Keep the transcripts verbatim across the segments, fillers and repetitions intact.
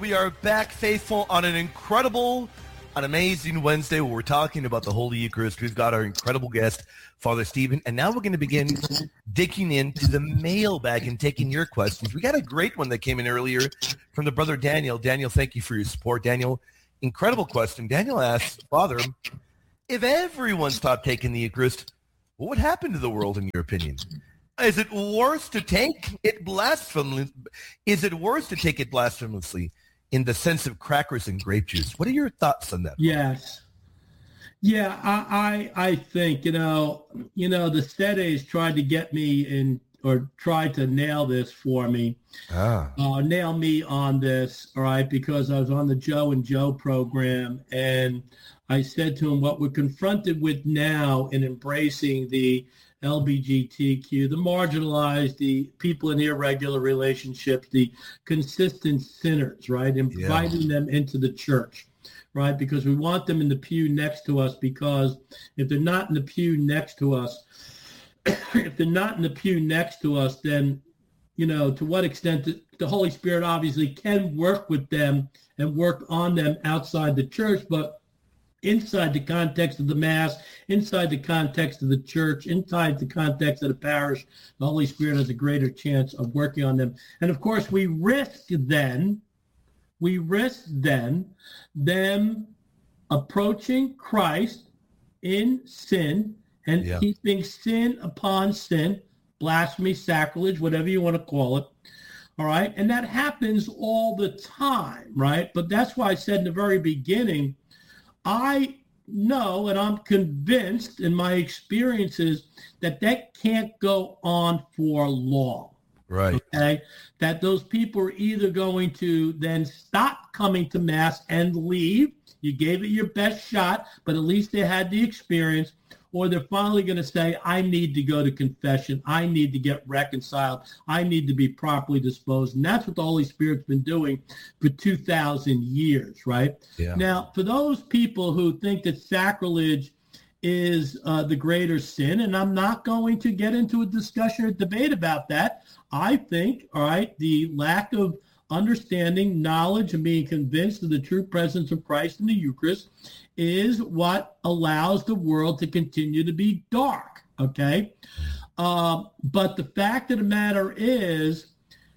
We are back, faithful, on an incredible, an amazing Wednesday where we're talking about the Holy Eucharist. We've got our incredible guest, Father Stephen, and now we're going to begin digging into the mailbag and taking your questions. We got a great one that came in earlier from the brother Daniel. Daniel, thank you for your support. Daniel, incredible question. Daniel asks, Father, if everyone stopped taking the Eucharist, what would happen to the world in your opinion? Is it worse to take it blasphemously? Is it worse to take it blasphemously in the sense of crackers and grape juice? What are your thoughts on that? Yes. Yeah, I, I, I think, you know, you know, the Stedes tried to get me in or tried to nail this for me, ah. uh, nail me on this, all right, because I was on the Joe and Joe program, and I said to him, what we're confronted with now in embracing the L G B T Q, the marginalized, the people in irregular relationships, the consistent sinners, right? Inviting yeah. them into the church, right? Because we want them in the pew next to us, because if they're not in the pew next to us, if they're not in the pew next to us, then, you know, to what extent the, the Holy Spirit obviously can work with them and work on them outside the church, but inside the context of the Mass, inside the context of the church, inside the context of the parish, the Holy Spirit has a greater chance of working on them. And of course, we risk then, we risk then them approaching Christ in sin and yeah. heaping sin upon sin, blasphemy, sacrilege, whatever you want to call it. All right. And that happens all the time, right? But that's why I said in the very beginning, I know and I'm convinced in my experiences that that can't go on for long. Right. Okay. That those people are either going to then stop coming to Mass and leave. You gave it your best shot, but at least they had the experience. Or they're finally going to say, I need to go to confession. I need to get reconciled. I need to be properly disposed. And that's what the Holy Spirit's been doing for two thousand years, right? Yeah. Now, for those people who think that sacrilege is uh, the greater sin, and I'm not going to get into a discussion or debate about that. I think, all right, the lack of understanding, knowledge, and being convinced of the true presence of Christ in the Eucharist is what allows the world to continue to be dark, okay? Uh, but the fact of the matter is,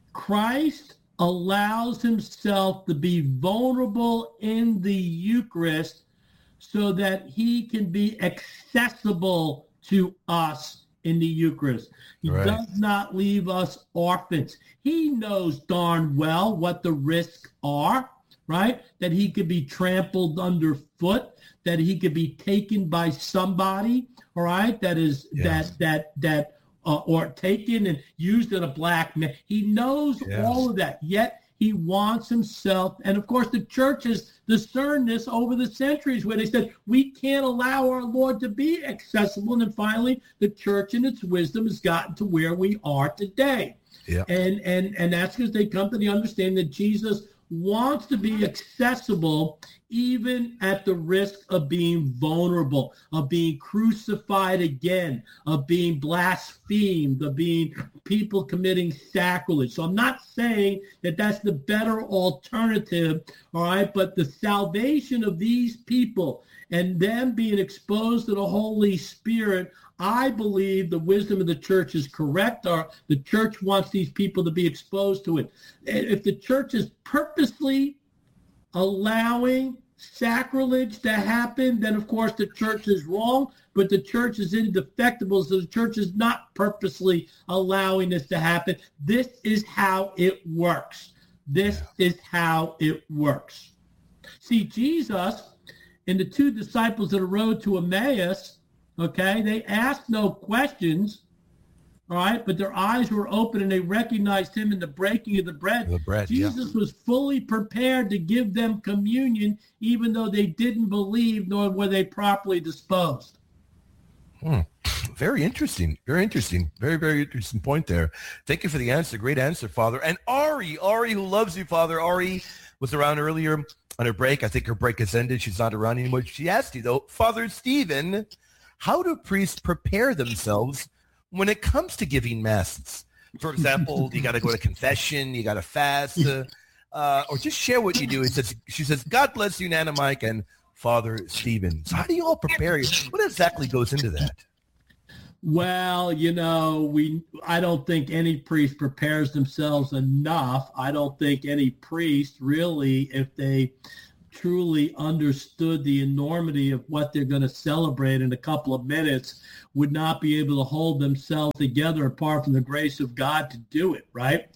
Christ allows himself to be vulnerable in the Eucharist so that he can be accessible to us in the Eucharist. He right. does not leave us orphans. He knows darn well what the risks are, right? That he could be trampled underfoot, that he could be taken by somebody, all right? That is yes. that that that uh, or taken and used in a black man. He knows yes. all of that. Yet he wants himself, and of course the church has discerned this over the centuries, where they said we can't allow our Lord to be accessible, and then finally the church in its wisdom has gotten to where we are today. Yeah. And and and that's because they come to the understanding that Jesus wants to be accessible even at the risk of being vulnerable, of being crucified again, of being blasphemed, of being people committing sacrilege. So I'm not saying that that's the better alternative, all right, but the salvation of these people and them being exposed to the Holy Spirit, I believe the wisdom of the church is correct, or the church wants these people to be exposed to it. If the church is purposely allowing sacrilege to happen, then of course the church is wrong, but the church is indefectible, so the church is not purposely allowing this to happen. This is how it works. This yeah. is how it works. See, Jesus and the two disciples on the road to Emmaus, okay, they asked no questions, all right, but their eyes were open and they recognized him in the breaking of the bread. The bread Jesus yeah. was fully prepared to give them communion, even though they didn't believe, nor were they properly disposed. Hmm. Very interesting. Very interesting. Very, very interesting point there. Thank you for the answer. Great answer, Father. And Ari, Ari, who loves you, Father. Ari was around earlier on her break. I think her break has ended. She's not around anymore. She asked you, though, Father Stephen, how do priests prepare themselves when it comes to giving masses? For example, you got to go to confession, you got to fast. Uh, uh, or just share what you do. It says, she says, God bless you, Nana Mike and Father Stephen. So how do you all prepare? What exactly goes into that? Well, you know, we I don't think any priest prepares themselves enough. I don't think any priest really, if they truly understood the enormity of what they're going to celebrate in a couple of minutes, would not be able to hold themselves together apart from the grace of God to do it, right?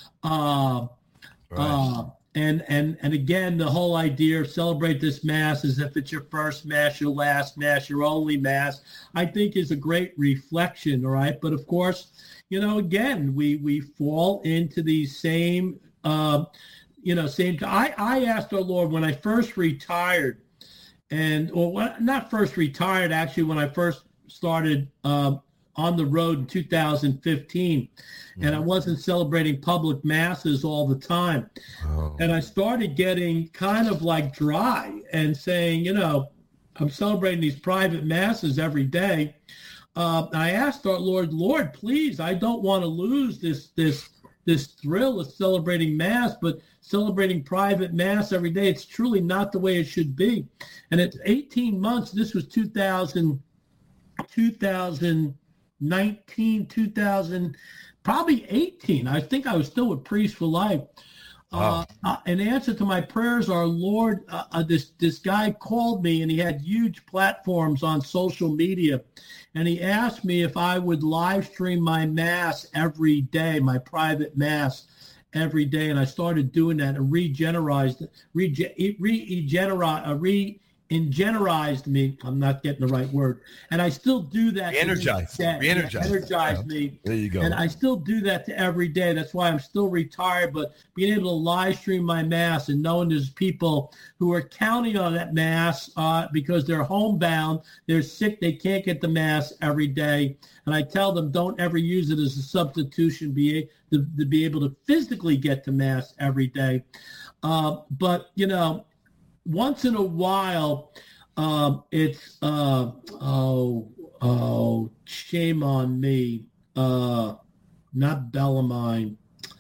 Uh, right. Uh, And and and again, the whole idea of celebrate this Mass as if it's your first Mass, your last Mass, your only Mass, I think is a great reflection, all right? But of course, you know, again, we we fall into these same, uh, you know, same. I, I asked our Lord when I first retired, and or well, not first retired, actually, when I first started uh, on the road in two thousand fifteen. And I wasn't celebrating public masses all the time. Oh. And I started getting kind of like dry and saying, you know, I'm celebrating these private masses every day. Uh, I asked our Lord, Lord, please, I don't want to lose this this this thrill of celebrating Mass, but celebrating private Mass every day, it's truly not the way it should be. And it's eighteen months. This was two thousand, two thousand nineteen, two thousand, probably eighteen. I think I was still a priest for life. Wow. Uh, uh, in answer to my prayers, our Lord, uh, uh, this this guy called me, and he had huge platforms on social media, and he asked me if I would live stream my Mass every day, my private Mass every day, and I started doing that and regenerized, rege, regenerate, uh, re Ingenerized me. I'm not getting the right word. And I still do that. Re-energized. Re-energized. Energized yeah. me. There you go. And I still do that to every day. That's why I'm still retired. But being able to live stream my Mass and knowing there's people who are counting on that Mass uh, because they're homebound, they're sick, they can't get the Mass every day. And I tell them, don't ever use it as a substitution be, to, to be able to physically get to Mass every day. Uh, but, you know, once in a while, um, it's, uh, oh, oh, shame on me, uh, not Bellarmine.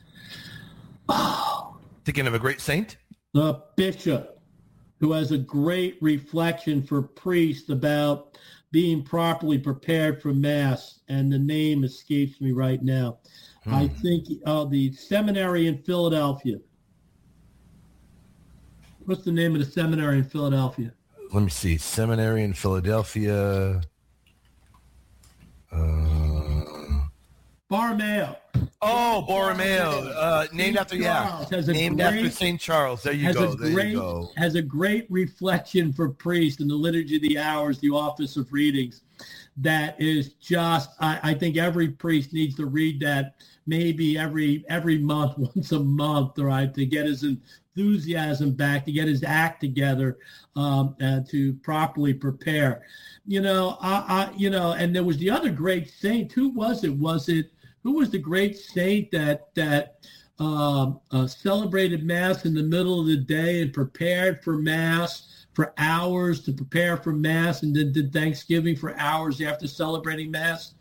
Oh. Thinking of a great saint? The bishop, who has a great reflection for priests about being properly prepared for Mass, and the name escapes me right now. Hmm. I think uh, the seminary in Philadelphia. What's the name of the seminary in Philadelphia? Let me see. Seminary in Philadelphia. Uh... Borromeo. Oh, Borromeo. Uh, named after, yeah. Named great, after Saint Charles. There you go. There great, you go. Has a great reflection for priests in the Liturgy of the Hours, the Office of Readings. That is just, I, I think every priest needs to read that maybe every every month, once a month, right, to get his enthusiasm back, to get his act together, um, and to properly prepare. You know, I, I, you know, and there was the other great saint. Who was it? Was it, who was the great saint that, that um, uh, celebrated Mass in the middle of the day and prepared for Mass for hours to prepare for Mass, and then did Thanksgiving for hours after celebrating Mass?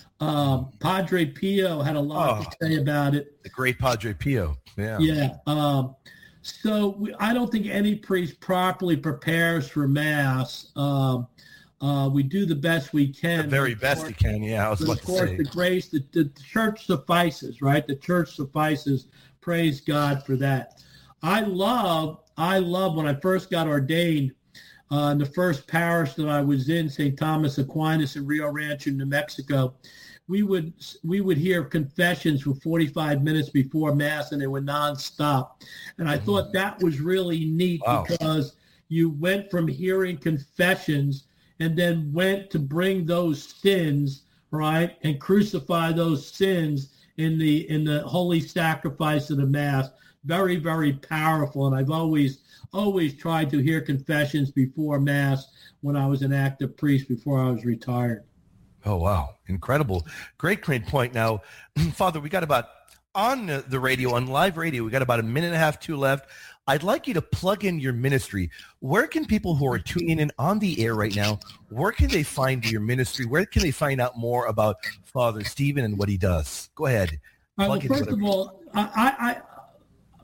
Um, Padre Pio had a lot oh, to say about it. The great Padre Pio. Yeah. Yeah. Um, so we, I don't think any priest properly prepares for Mass. Um, uh, we do the best we can. The very best course, you can, yeah. I was about of course, to say. the grace, the, the church suffices, right? The church suffices. Praise God for that. I love, I love when I first got ordained uh, in the first parish that I was in, Saint Thomas Aquinas in Rio Rancho, New Mexico. We would we would hear confessions for forty-five minutes before Mass, and they were nonstop. And I thought that was really neat wow. because you went from hearing confessions and then went to bring those sins, right, and crucify those sins in the in the holy sacrifice of the Mass. Very, very powerful. And I've always, always tried to hear confessions before Mass when I was an active priest before I was retired. Oh, wow. Incredible. Great, great point. Now, Father, we got about, on the radio, on live radio, we got about a minute and a half, two left. I'd like you to plug in your ministry. Where can people who are tuning in on the air right now, where can they find your ministry? Where can they find out more about Father Stephen and what he does? Go ahead. Right, well, first of all, I, I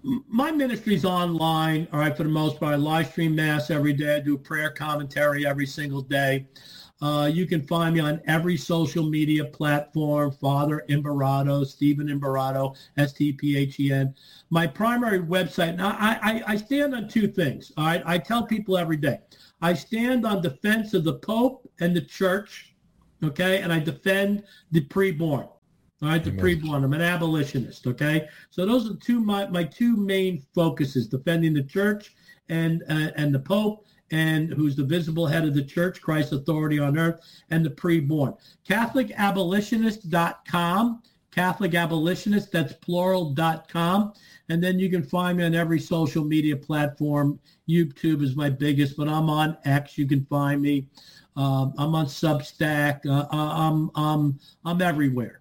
my ministry's online, all right, for the most part. I live stream Mass every day. I do prayer commentary every single day. Uh, you can find me on every social media platform, Father Imbarrato, Stephen Imbarrato, S T P H E N. My primary website, now I, I, I stand on two things, all right? I tell people every day. I stand on defense of the Pope and the Church, okay? And I defend the preborn, all right? The Amen. Preborn. I'm an abolitionist, okay? So those are two my, my two main focuses, defending the Church and uh, and the Pope, and who's the visible head of the Church, Christ's authority on earth, and the preborn. Catholic Abolitionist dot com, Catholic Abolitionist, that's plural, dot com. And then you can find me on every social media platform. YouTube is my biggest, but I'm on X. You can find me. Um, I'm on Substack. Uh, I'm, I'm, I'm everywhere.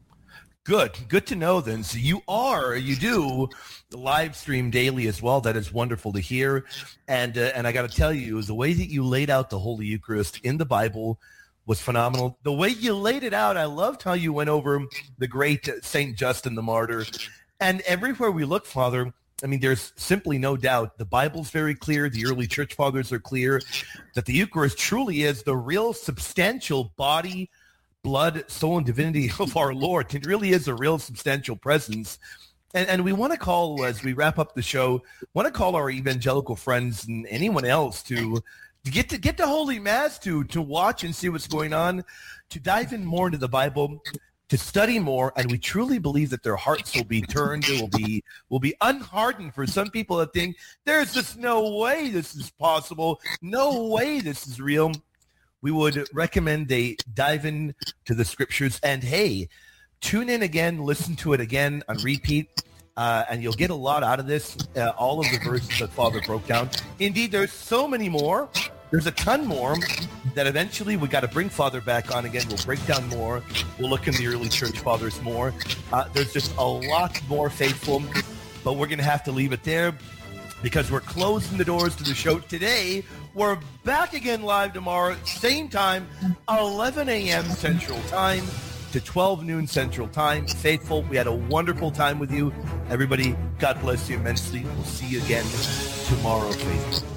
Good. Good to know then. So you are, you do live stream daily as well. That is wonderful to hear. And uh, and I got to tell you, the way that you laid out the Holy Eucharist in the Bible was phenomenal. The way you laid it out, I loved how you went over the great Saint Justin the Martyr. And everywhere we look, Father, I mean, there's simply no doubt. The Bible's very clear. The early church fathers are clear that the Eucharist truly is the real substantial body, blood, soul, and divinity of our Lord. It really is a real substantial presence. And, and we want to call, as we wrap up the show, want to call our evangelical friends and anyone else to, to get to get to Holy Mass, to to watch and see what's going on, to dive in more into the Bible, to study more, and we truly believe that their hearts will be turned. They will be will be unhardened. For some people that think there's just no way this is possible, no way this is real. We would recommend they dive in to the scriptures, and hey, tune in again, listen to it again on repeat, uh, and you'll get a lot out of this, uh, all of the verses that Father broke down. Indeed, there's so many more. There's a ton more that eventually we got to bring Father back on again. We'll break down more. We'll look in the early church fathers more. Uh, there's just a lot more faithful, but we're going to have to leave it there because we're closing the doors to the show today. We're back again live tomorrow, same time, eleven a.m. Central Time to twelve noon Central Time. Faithful, we had a wonderful time with you. Everybody, God bless you immensely. We'll see you again tomorrow, Faithful.